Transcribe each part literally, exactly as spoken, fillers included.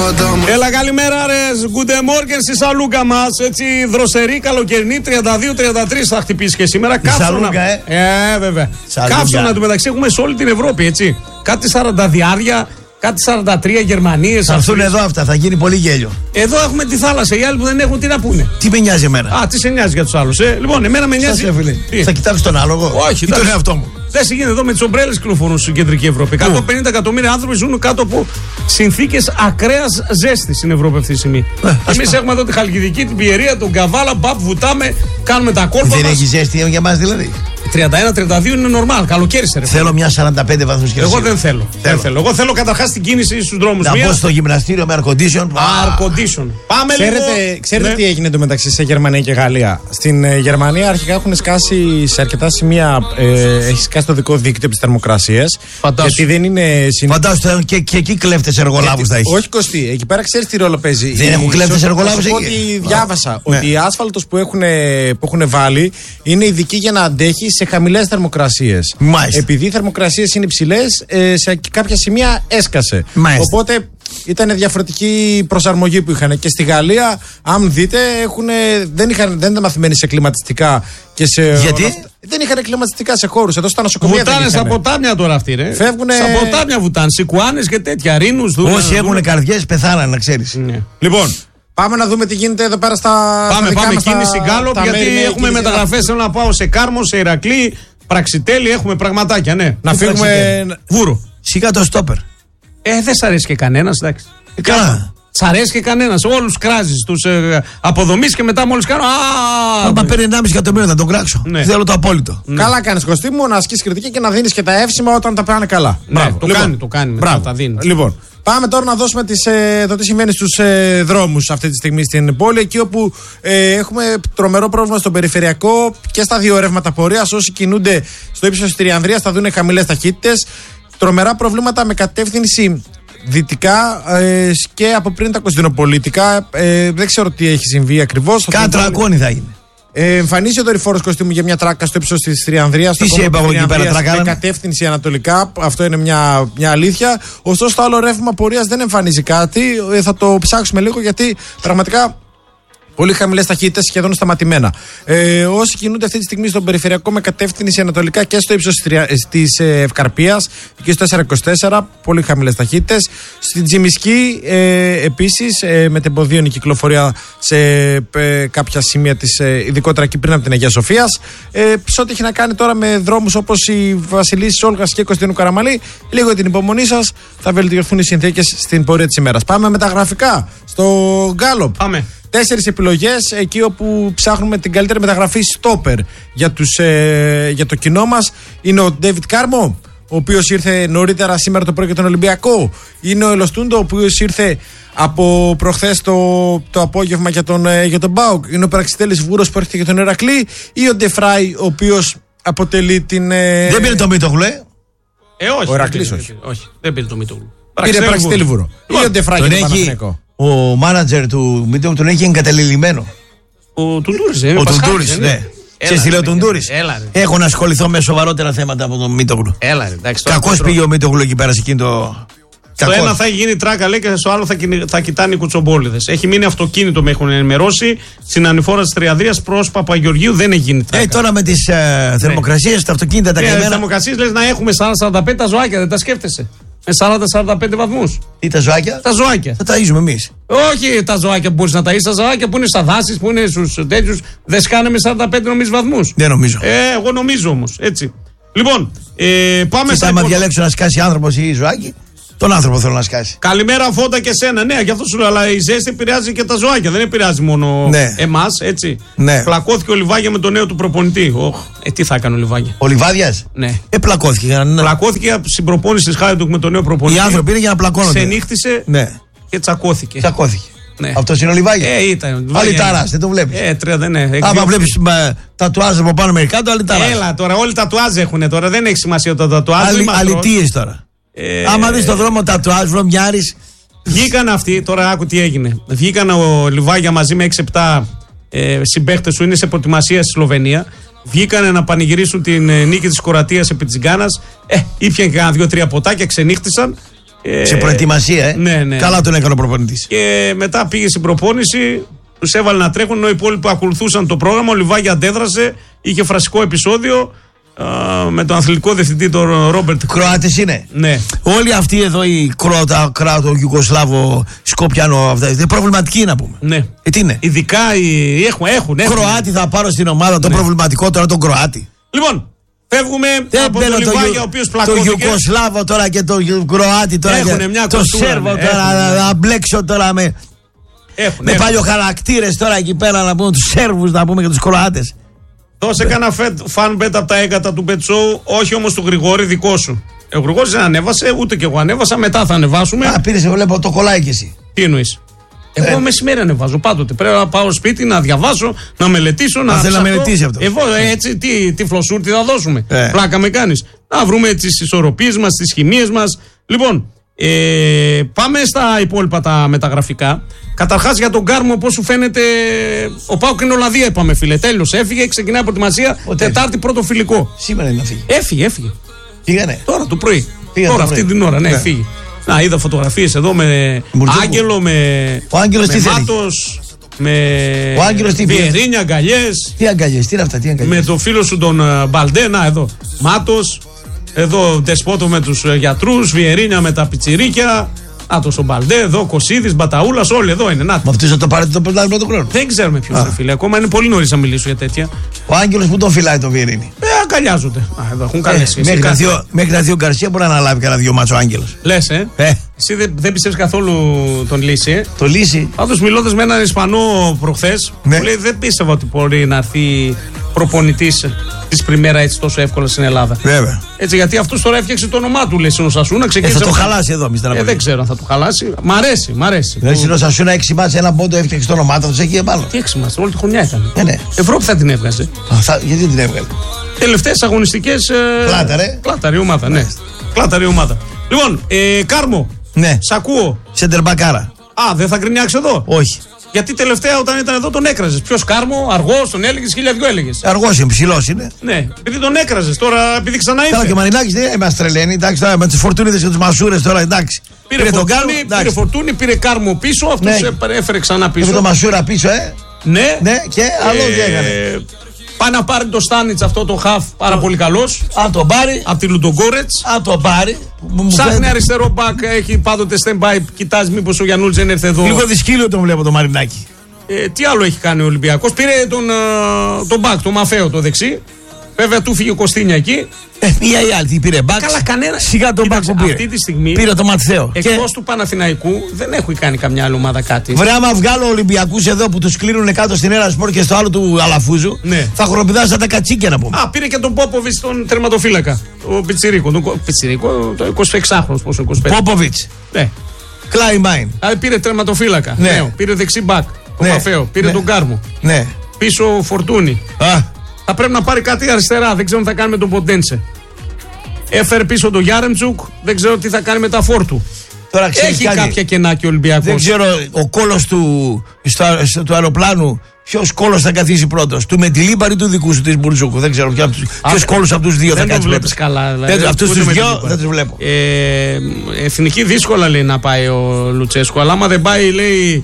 Έλα, καλημέρα, ρε. Good morning στη Σαλούκα μας. Έτσι, δροσερή, καλοκαιρινή, τριάντα δύο τριάντα τρία θα χτυπήσει και σήμερα. Σαλούκα, ε. Ε, βέβαια. Καύσωνα του μεταξύ έχουμε σε όλη την Ευρώπη, έτσι. Κάτι σαράντα διάρκεια, κάτι σαράντα τρία Γερμανίες. Θα έρθουν εδώ αυτά, θα γίνει πολύ γέλιο. Εδώ έχουμε τη θάλασσα. Οι άλλοι που δεν έχουν τι να πούνε. Τι με νοιάζει εμένα. Α, τι σε νοιάζει για τους άλλους, ε. Λοιπόν, εμένα με νοιάζει. Θα κοιτάξω τον άλογο. Όχι, ή τον εαυτό μου. Δεν γίνεται εδώ με τις ομπρέλες κυκλοφορούν στην κεντρική Ευρώπη. εκατόν πενήντα εκατομμύρια άνθρωποι ζουν κάτω από συνθήκες ακραίας ζέστης στην Ευρώπη αυτή τη στιγμή. Ε, Εμείς έχουμε εδώ τη Χαλκιδική, την Πιερία, τον Καβάλα, μπαπ, βουτάμε, κάνουμε τα κόλπα. Δεν μας. έχει ζέστη για μας δηλαδή. τριάντα ένα τριάντα δύο είναι normal, καλοκαίρι σε ρε. Θέλω μια σαράντα πέντε βαθμούς Κελσίου. Εγώ δεν θέλω. θέλω. Δεν θέλω. Εγώ θέλω καταρχάς την κίνηση στους δρόμους. Να μπω στο γυμναστήριο με air condition. Air condition. Πάμε ξέρετε, λίγο. Ξέρετε ναι. τι έγινε το μεταξύ σε Γερμανία και Γαλλία. Στην ε, Γερμανία αρχικά έχουν σκάσει σε αρκετά σημεία. Ε, έχει σκάσει το δικό δίκτυο από τις θερμοκρασίες. Φαντάσου. Γιατί δεν είναι συνήθως. Φαντάσου και, και εκεί κλέφτες εργολάβους θα έχει. Όχι Κωστή, εκεί πέρα ξέρεις τι ρόλο παίζει. Δεν έχουν κλέφτες εργολάβους εκεί. Ότι διάβασα ναι. ότι η άσφαλτος που έχουν, που έχουν βάλει είναι ειδική για να αντέχει σε χαμηλές θερμοκρασίες. Μάλιστα. Επειδή οι θερμοκρασίες είναι υψηλές, ε, σε κάποια σημεία έσκασε. Μάλιστα. Οπότε ήταν διαφορετική προσαρμογή που είχαν. Και στη Γαλλία, αν δείτε, έχουνε, δεν, είχαν, δεν ήταν μαθημένοι σε κλιματιστικά και σε. Γιατί? Δεν είχαν κλιματιστικά σε χώρους. Εδώ στα νοσοκομεία. Βουτάνε στα ποτάμια τώρα αυτοί, ρε. Φεύγουνε. Στα ποτάμια βουτάνε. Σικουάνες και τέτοια. Ρήνους, δούλε. Όσοι έχουν καρδιές πεθάναν, να ξέρεις. Ναι. Λοιπόν, πάμε να δούμε τι γίνεται εδώ πέρα στα. Πάμε, στα πάμε. μας Κίνηση Γκάλοπ, γιατί μέρη, έχουμε μεταγραφές. Θέλω να πάω σε Κάρμο, σε Ηρακλή, Πραξιτέλη. Έχουμε πραγματάκια, ναι. Να φύγουμε. Βούρο. Σιγά το στόπερ. Ε, δεν σ' αρέσει και κανένα, εντάξει. Ε, καλά. Σ' αρέσει και κανένα. Όλου κράζει, του ε, αποδομεί και μετά μόλι κάνω. Άμα παίρνει ενάμιση εκατομμύριο θα τον κράξω. Ναι. Θέλω το απόλυτο. Ναι. Καλά κάνει, Κωστή μου, να ασκείς κριτική και να δίνεις και τα εύσημα όταν τα πάνε καλά. Ναι, Μπράβο. το Λοιπόν, κάνει, το κάνει. Μπράβο. Τα δίνει. Λοιπόν, πάμε τώρα να δώσουμε τις, ε, το τι συμβαίνει στους ε, δρόμους αυτή τη στιγμή στην πόλη. Εκεί όπου ε, έχουμε τρομερό πρόβλημα στο περιφερειακό και στα δύο ρεύματα πορείας. Όσοι κινούνται στο ύψος της Τριανδρίας θα δουν χαμηλές ταχύτητες. Τρομερά προβλήματα με κατεύθυνση δυτικά ε, και από πριν τα κωνσταντινοπολιτικά. Ε, δεν ξέρω τι έχει συμβεί ακριβώς. Κάτρακόνη θα γίνει. Ε, εμφανίζει ο δορυφόρος Κωστή μου για μια τράκα στο ύψος της Τριανδρίας. Τι σε είπα εγώ εκεί πέρα, τράκα. Με κατεύθυνση ανατολικά. Αυτό είναι μια, μια αλήθεια. Ωστόσο, το άλλο ρεύμα πορείας δεν εμφανίζει κάτι. Ε, θα το ψάξουμε λίγο γιατί πραγματικά. Πολύ χαμηλές ταχύτητες, σχεδόν σταματημένα. Ε, όσοι κινούνται αυτή τη στιγμή στον περιφερειακό με κατεύθυνση ανατολικά και στο ύψος της ε, Ευκαρπίας, εκεί στο τετρακόσια είκοσι τέσσερα, πολύ χαμηλές ταχύτητες. Στην Τζιμισκή, ε, επίσης, ε, με τεμποδίωνη κυκλοφορία σε ε, κάποια σημεία της, ε, ειδικότερα εκεί πριν από την Αγία Σοφίας. Ε, σε ό,τι έχει να κάνει τώρα με δρόμους όπως η Βασιλίσσης Όλγας και Κωνσταντίνου Καραμαλή, λίγο την υπομονή σας, θα βελτιωθούν οι συνθήκες στην πορεία της ημέρας. Πάμε με τα γραφικά στο Γκάλοπ. Πάμε. Τέσσερις επιλογές εκεί όπου ψάχνουμε την καλύτερη μεταγραφή στόπερ για, τους, ε, για το κοινό μας. Είναι ο Ντέιβιτ Κάρμο, ο οποίος ήρθε νωρίτερα σήμερα το πρωί για τον Ολυμπιακό. Είναι ο Ελοστούντο, ο οποίος ήρθε από προχθές το, το απόγευμα για τον, ε, για τον Μπάουκ. Είναι ο Πραξιτέλης Βούρος που έρχεται για τον Ηρακλή. Ή ο Ντεφράι, ο οποίος αποτελεί την. Ε... Δεν πήρε το Μίτογλου, ε. Ε, όχι. Ο Ηρακλής, όχι. όχι. Δεν πήρε το Μίτογλου. Πήρε Πραξιτέλη Βούρο. Ή ο Ντεφράι για τον Παναθηναϊκό. Ο μάνατζερ του Μίτογλου τον έχει εγκαταλελειμμένο. Ο Τουντούρης, ε. Ο Τουντούρης, ναι. Σε στείλε ο Τουντούρης. Έχω να ασχοληθώ με σοβαρότερα θέματα από τον Μίτογλου. Έλα, εντάξει. Κακώς πήγε ο Μίτογλου εκεί πέρα σε εκείνο το. Στο ένα θα γίνει τράκα, λέει, και στο άλλο θα, θα κοιτάνε οι κουτσομπόλιδες. Έχει μείνει αυτοκίνητο, με έχουν ενημερώσει. Στην ανηφόρα της Τριαδρίας προς Παπαγεωργίου δεν έχει γίνει τράκα. Ε, τώρα με τις ε, θερμοκρασίες, ναι. Τα αυτοκίνητα τα καημένα. Οι θερμοκρασίες λες να έχουμε σαράντα σαράντα πέντε τα ζωάκια, δεν τα σκέφτεσαι. Με σαράντα σαράντα πέντε βαθμούς. Τι τα ζωάκια? Τα ζωάκια. Θα ταΐζουμε εμείς. Όχι τα ζωάκια που μπορείς να ταΐσεις, τα ζωάκια που είναι στα δάσεις, που είναι στους τέτοιους. Δεν σκάνε με σαράντα πέντε νομίζεις βαθμούς. Δεν νομίζω. Ε, εγώ νομίζω όμως. Έτσι. Λοιπόν, ε, πάμε σε. Άμα διαλέξω να σκάσει άνθρωπος ή ζωάκι, τον άνθρωπο θέλω να σκάσει. Καλημέρα, Φώτα, και σένα. Ναι, γι' αυτό σου λέω, αλλά η ζέστη επηρεάζει και τα ζωάκια. Δεν επηρεάζει μόνο ναι. εμάς, έτσι. Ναι. Πλακώθηκε ο Λιβάγια με το νέο του προπονητή. Oh, ε, τι θα έκανε ο Λιβάγια. Ο Λιβάδιας? Ναι. Ε, πλακώθηκε. Ναι. Πλακώθηκε στην προπόνηση της Χάιντουκ με το νέο προπονητή. Οι άνθρωποι είναι για να πλακώνονται. Ξενύχτησε ναι. και τσακώθηκε. Τσακώθηκε. Ναι. Αυτός είναι ο Λιβάγια. Ε, ήταν. Άλλη ταράς, δεν το βλέπεις. Ε, τριάντα, ναι. Άμα βλέπεις τατουάζ από πάνω μερικά, το άλλη ταράς. Έλα τώρα, όλοι τατουάζ έχουν τώρα. Δεν έχει σημασία το τατουάζ. Αλητίες τώρα. Ε... Άμα δεις στον δρόμο τατουάζ, βρωμιάρης. Βγήκαν αυτοί, τώρα άκου τι έγινε. Βγήκαν ο Λιβάγια μαζί με έξι επτά ε, συμπαίχτες σου, είναι σε προετοιμασία στη Σλοβενία. Βγήκαν να πανηγυρίσουν την ε, νίκη της Κροατίας επί της Γκάνας. Ε, ήπιαν και κάνα δύο-τρία ποτάκια, ξενύχτησαν. Ε, σε προετοιμασία, ε. Ναι, ναι. Καλά τον έκανε ο προπονητής. Και μετά πήγε στην προπόνηση, τους έβαλε να τρέχουν, ενώ οι υπόλοιποι ακολουθούσαν το πρόγραμμα. Ο Λιβάγια αντέδρασε, είχε φρασικό επεισόδιο α, με τον αθλητικό διευθυντή τον Ρόμπερτ. Κροάτες είναι. Ναι. Όλοι αυτοί εδώ οι Κροάτα, Κράτο, Ιουγκοσλάβο, Σκοπιανό, αυτά είναι προβληματικοί να πούμε. Ναι. Ε, τι είναι. Ειδικά οι... έχουν, έχουν, έχουν. Κροάτι θα πάρω στην ομάδα, το ναι. προβληματικό τώρα τον Κροάτι. Λοιπόν, φεύγουμε δεν από τον Λιβάγια, ο οποίος πλακώθηκε. Το Ιουγκοσλάβο τώρα και το Κροάτι τώρα. Έχουνε μια το κουλτούρα, Σέρβο ναι, τώρα, να μπλέξω τώρα με. Έχουν, με παλιοχαρακτήρες τώρα εκεί πέρα να πούμε τους Σέρβους να πούμε και τους Κροάτες. Δώσε κανένα fan bet από τα έγκατα του Bet Show, όχι όμως του Γρηγόρη, δικό σου. Ο Γρηγόρης δεν ανέβασε, ούτε και εγώ ανέβασα, μετά θα ανεβάσουμε. Α, πήρες, βλέπω το κολλάει κι εσύ. Τι εννοείς? Εγώ ε. μεσημέρι ανεβάζω πάντοτε. Πρέπει να πάω σπίτι, να διαβάσω, να μελετήσω, να. Αν θέλει να μελετήσει αυτό. Εγώ έτσι, τι, τι φλωσούρ, θα δώσουμε. Ε. Πλάκα με κάνεις. Να βρούμε τις ισορροπίες μας, τις χημίες μας. Λοιπόν, ε, πάμε στα υπόλοιπα τα μεταγραφικά. Καταρχάς για τον Κάρμο, πώς σου φαίνεται. Ο Πάοκ είναι Ολλανδία, είπαμε φίλε. Τέλος, έφυγε, ξεκινάει από προετοιμασία. Τετάρτη πρώτο φιλικό. Σήμερα είναι να φύγει. Έφυγε, έφυγε. Φύγανε. Τώρα το πρωί. Φύγανε Τώρα το αυτή την ώρα, ναι, ναι. φύγει. Να, είδα φωτογραφίες εδώ με Μουρτζούκου. Άγγελο, με, ο Άγγελος με τι Μάτος, με ο Άγγελος τι Βιερίνια, αγκαλιές. Τι αγκαλιές, τι είναι αυτά, τι αγκαλιές. Με το φίλο σου τον uh, Μπαλντέ, να εδώ. Μάτος, εδώ Ντεσπότο με τους uh, γιατρούς, Βιερίνια με τα πιτσιρίκια. Άτος ο Μπαλντέ, εδώ Κωσίδης, Μπαταούλας, όλοι εδώ είναι. Να. Με αυτούς θα το πάρετε το πρωτάθλημα πρώτο χρόνο. Δεν ξέρουμε ποιος είναι φίλε, ακόμα είναι πολύ νωρίς να μιλήσω για τέτοια. Ο Άγγελος που τον φυλάει το Βιερίνι. Ε, αγκαλιάζονται. Α, εδώ έχουν καλέσει. Ε, μέχρι, να δει, μέχρι να δει ο Γκαρσία μπορεί να αναλάβει κανένα δυο μάτσο ο Άγγελος. Λες, ε. ε. Εσύ δεν, δεν πιστεύεις καθόλου τον Λύση, ε. Το Λύση. Πάντως μιλώντας με έναν Ισπανό προχθές, ναι. μου λέει δεν πίστευα ότι μπορεί να έρθει προπονητής της Πριμέρα έτσι τόσο εύκολα στην Ελλάδα. Βέβαια. Έτσι, γιατί αυτός τώρα έφτιαξε το όνομά του, λέει στην Οσασούνα. Ε, θα το χαλάσει εδώ, μη ε, δεν ξέρω αν θα το χαλάσει. Μ' αρέσει, μ' αρέσει. Δηλαδή στην Οσασούνα έξι μάτς, ένα πόντο έφτιαξε το όνομά του, θα έχει επάνω. Τι έξι μάτς, όλη τη χρονιά ήταν. Ε, ναι. Ευρώπη θα την έβγαζε. Α, θα, γιατί δεν την έβγαλε. Τελευταίες αγωνιστικές. Ε, Πλάταρε. Πλάταρη ομάδα, ναι. Πλάταρη ομάδα. Λοιπόν, ε, Κάρμο. Ναι. Σ' ακούω. Σεντερμπακάρα. Α, δεν θα γκρινιάξει εδώ. Όχι. Γιατί τελευταία όταν ήταν εδώ τον έκραζες. Ποιος Κάρμο, αργός, τον έλεγες, χίλια δυο έλεγες. Αργός είναι, ψηλός είναι. Ναι, επειδή τον έκραζες τώρα, επειδή ξανά ήρθε. Καλά και ο Μαρινάκης δεν είμαστε τρελαίνει. Εντάξει τώρα με τους Φορτούνιδες και τους Μασούρες τώρα εντάξει. Πήρε, πήρε Φορτούνη, τον Κάρμο, πήρε Φορτούνη, πήρε Κάρμο πίσω, αυτός ναι. έφερε ξανά πίσω. Με τον Μασούρα πίσω, ε. Ναι. Ναι, και άλλο τι έκανε. Πάει να πάρει το Στάνιτς αυτό το χαφ, πάρα πολύ καλός. Αν τον πάρει. Από τη Λουντογκόρετς. Αν τον πάρει. Ψάχνει αριστερό μπακ, έχει πάντοτε stand-by. Κοιτάζει μήπως ο Γιαννούλης δεν έρθε εδώ. Λίγο δυσκύλιο τον βλέπω το Μαρινάκη. Ε, τι άλλο έχει κάνει ο Ολυμπιακός. Πήρε τον, τον μπακ, τον Μαφέο το δεξί. Βέβαια του φύγε ο Κωστίνια εκεί. Ε, μία ή άλλη πήρε μπακ. Καλά, κανένα. Σιγά τον μπακ που πήρε. Αυτή τη στιγμή πήρε τον Ματθαίο. Εκτός και... του Παναθηναϊκού δεν έχει κάνει καμιά άλλη ομάδα κάτι. Βρε, άμα βγάλω Ολυμπιακούς εδώ που τους κλείνουν κάτω στην Ένα Σπορ και στο άλλο του Αλαφούζου, ναι. θα χοροπηδάσω τα κατσίκια να πούμε. Α, πήρε και τον Πόποβιτς τον τερματοφύλακα. Ο Πιτσιρίκο. Τον Πιτσιρίκο, το εικοσιεξάχρονος, πόσο είκοσι πέντε. Πόποβιτς. Ναι. Κλάιμπάιν. Πήρε τερματοφύλακα. Ναι. Νέο. Πήρε δεξί μπακ. Ο ναι. Μαφέο. Πήρε ναι. τον Κάρμο. Ναι. Πίσω Φορτούνη. Α. Θα πρέπει να πάρει κάτι αριστερά. Δεν ξέρω τι θα κάνει με τον Ποντένσε. Έφερε πίσω τον Γιάρεμτσουκ. Δεν ξέρω τι θα κάνει με τα Φόρτου. Τώρα έχει κάτι. Κάποια κενά και ο Ολυμπιακός. Δεν ξέρω ο κόλος του, στο, στο, του αεροπλάνου. Ποιος κόλος θα καθίσει πρώτος, του Μετιλίμπαρη ή του δικού σου τη Μπουρζούκου. Δεν ξέρω ποιος κόλος από τους δύο θα κάτσει πρώτος. Καλά, δηλαδή, αυτούς τους δυο δεν τους βλέπω. Ε, εθνική δύσκολα λέει να πάει ο Λουτσέσκο. Αλλά άμα δεν πάει, λέει.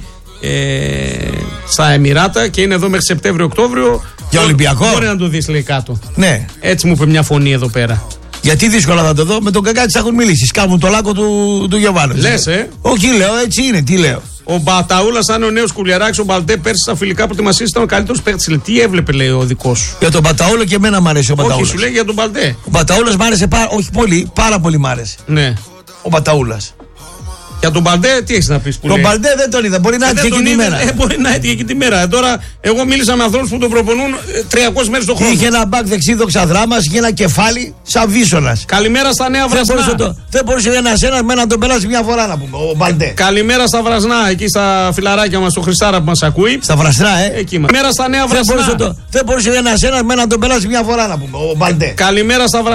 Ε, στα Εμιράτα και είναι εδώ μέχρι Σεπτέμβριο-Οκτώβριο. Για Ολυμπιακό. Μπορεί να το δεις, λέει κάτω. Ναι. Έτσι μου είπε μια φωνή εδώ πέρα. Γιατί δύσκολα θα το δω, με τον Κακάτσι θα έχουν μιλήσει. Σκάβουν το λάκκο του, του Γιωβάνου. Λες, ε. Όχι, λέω, έτσι είναι, τι λέω. Ο Μπαταούλας, αν ο νέος Κουλιαράκης, ο Μπαλτέ πέρσι στα φιλικά προετοιμασίες ήταν ο καλύτερος παίκτης. Τι έβλεπε, λέει ο δικός σου. Για τον Μπαταούλα και εμένα μ' αρέσει ο Μπαταούλας. Όχι, σου λέει για τον Μπαλτέ. Ο Μπαταούλας μ' άρεσε πάρα, όχι πολύ, πάρα πολύ μ' άρεσε. Ναι. Ο Μπαταούλας. Για τον Μπαλντέ, τι έχεις να πεις που τον Μπαλντέ δεν τον είδα. Μπορεί να έτυχε εκείνη τη μέρα. Ε, μπορεί να έτυχε εκείνη τη μέρα. Ε, τώρα, εγώ μίλησα με ανθρώπους που τον προπονούν τριακόσιες μέρες το χρόνο. Είχε ένα μπακ δεξί δοξαδρά μας, είχε ένα κεφάλι σαν βίσωνας. Καλημέρα στα Νέα Βρασνά. Δεν μπορούσε, δεν μπορούσε ένας ένας με να τον περάσει μια φορά να πούμε. Ο Μπαλντέ. Καλημέρα στα Βρασνά, εκεί στα φιλαράκια μας, στο Χρυσάρα που μας ακούει. Στα Βρασνά, ε. Εκεί μας. Καλημέρα στα Νέα Βρασνά. Δεν μπορούσε ένας ένας με να τον περάσει μια φορά να πούμε. Ο Μπαλντέ. Καλημέρα στα Βρασνά.